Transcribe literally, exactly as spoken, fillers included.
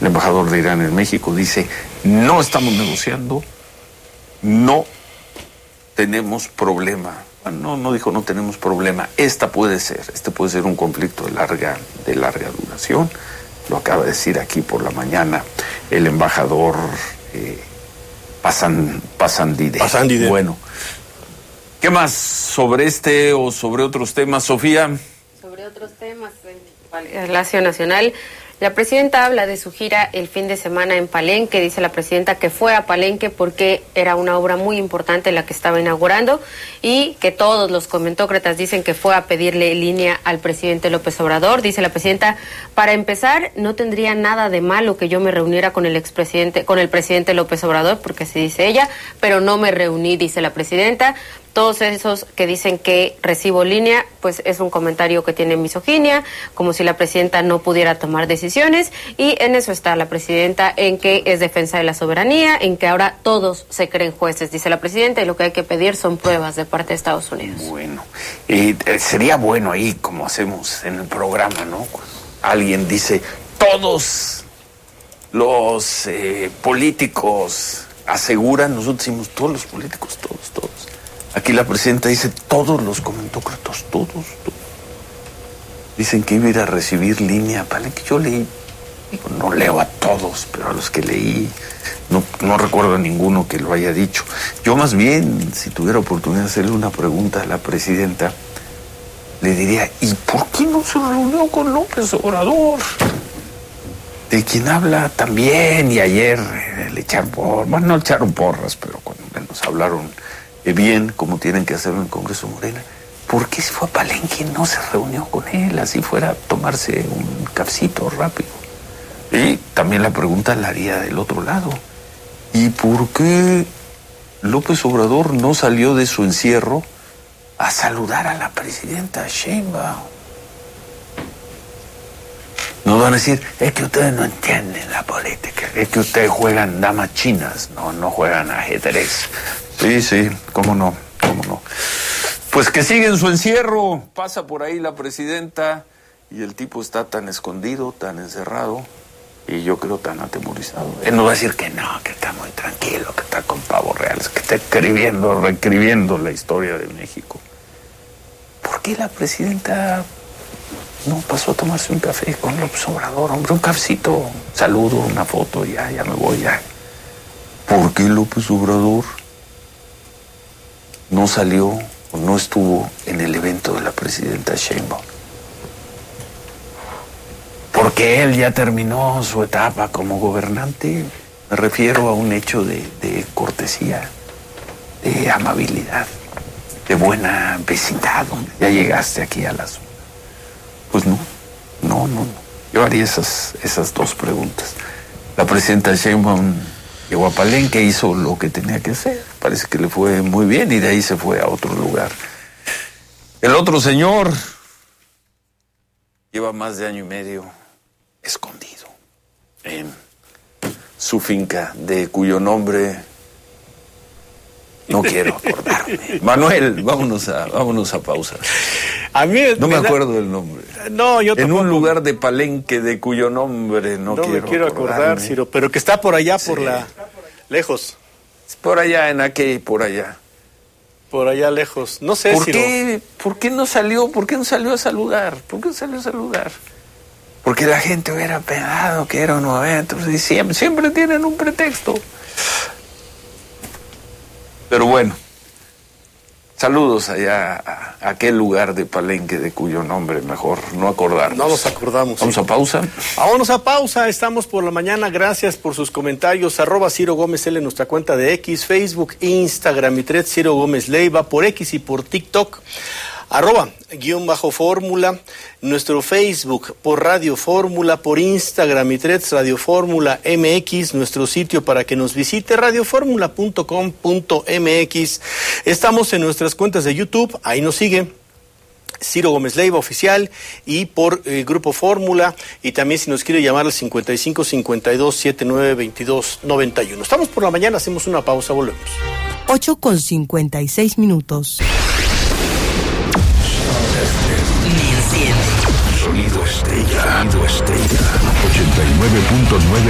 el embajador de Irán en México, dice, no estamos negociando, no tenemos problema. Bueno, no, no dijo no tenemos problema, esta puede ser, este puede ser un conflicto de larga, de larga duración. Lo acaba de decir aquí por la mañana el embajador eh, Pasan, Pasandide. Pasandide. Bueno, ¿qué más sobre este o sobre otros temas, Sofía? Sobre otros temas en Palacio Nacional, la presidenta habla de su gira el fin de semana en Palenque. Dice la presidenta que fue a Palenque porque era una obra muy importante la que estaba inaugurando y que todos los comentócratas dicen que fue a pedirle línea al presidente López Obrador. Dice la presidenta, para empezar, no tendría nada de malo que yo me reuniera con el expresidente, con el presidente López Obrador, porque así dice ella, pero no me reuní, dice la presidenta. Todos esos que dicen que recibo línea, pues es un comentario que tiene misoginia, como si la presidenta no pudiera tomar decisiones, y en eso está la presidenta, en que es defensa de la soberanía, en que ahora todos se creen jueces, dice la presidenta, y lo que hay que pedir son pruebas de parte de Estados Unidos. Bueno, y eh, sería bueno ahí, como hacemos en el programa, ¿no? Alguien dice, todos los eh, políticos aseguran, nosotros decimos, todos los políticos, todos, todos. Aquí la presidenta dice, todos los comentócratas, todos, todos. Dicen que iba a ir a recibir línea, ¿vale? Que yo leí, no leo a todos, pero a los que leí, no, no recuerdo a ninguno que lo haya dicho. Yo más bien, si tuviera oportunidad de hacerle una pregunta a la presidenta, le diría, ¿y por qué no se reunió con López Obrador? De quien habla también, y ayer eh, le echaron porras, bueno, no le echaron porras, pero cuando menos hablaron bien, como tienen que hacerlo en el Congreso Morena. ¿Por qué se fue a Palenque y no se reunió con él? Así fuera a tomarse un cafecito rápido. Y también la pregunta la haría del otro lado. ¿Y por qué López Obrador no salió de su encierro a saludar a la presidenta Sheinbaum? Nos van a decir, es que ustedes no entienden la política, es que ustedes juegan damas chinas, no, no juegan ajedrez. Sí, sí, cómo no, cómo no. Pues que sigue en su encierro, pasa por ahí la presidenta y el tipo está tan escondido, tan encerrado y yo creo tan atemorizado. Él no va a decir que no, que está muy tranquilo, que está con pavos reales, que está escribiendo, reescribiendo la historia de México. ¿Por qué la presidenta no pasó a tomarse un café con López Obrador? Hombre, un cafecito, un saludo, una foto, ya, ya me voy, ya. ¿Por qué López Obrador no salió o no estuvo en el evento de la presidenta Sheinbaum? Porque él ya terminó su etapa como gobernante. Me refiero a un hecho de, de cortesía, de amabilidad, de buena vecindad. Ya llegaste aquí a la zona. Pues no, no, no, no. Yo haría esas, esas dos preguntas. La presidenta Sheinbaum llegó a Palenque, hizo lo que tenía que hacer. Parece que le fue muy bien y de ahí se fue a otro lugar. El otro señor lleva más de año y medio escondido en su finca, de cuyo nombre no quiero acordarme. Manuel, vámonos a, vámonos a pausa. A mí no me, me acuerdo da... del nombre. No, yo En un lugar de Palenque de cuyo nombre no, no quiero me quiero acordarme. acordar, Ciro, pero que está por allá, Sí. por la... lejos. Por allá, en aquel, por allá. Por allá lejos. No sé, ¿Por Ciro. qué, ¿Por qué no salió? ¿Por qué no salió a saludar? ¿Por qué no salió a saludar? Porque la gente hubiera pensado que era un evento. Y siempre, siempre tienen un pretexto. Pero bueno, saludos allá a, a aquel lugar de Palenque de cuyo nombre mejor no acordarnos. No nos acordamos. Vamos sí. a pausa. Vámonos a pausa, estamos por la mañana, gracias por sus comentarios, arroba Ciro Gómez L en nuestra cuenta de X, Facebook, Instagram y Threads, Ciro Gómez Leiva, por X y por TikTok, arroba guión bajo fórmula, nuestro Facebook por Radio Fórmula, por Instagram y Threads Radio Fórmula M X, nuestro sitio para que nos visite radioformula punto com punto m x. Estamos en nuestras cuentas de YouTube, ahí nos sigue Ciro Gómez Leiva Oficial y por eh, Grupo Fórmula, y también si nos quiere llamar al cincuenta y cinco cincuenta y dos setenta y nueve veintidós noventa y uno. Estamos por la mañana, hacemos una pausa, volvemos. ocho con cincuenta y seis minutos. Sonido Estrella. Sonido Estrella. ochenta y nueve punto nueve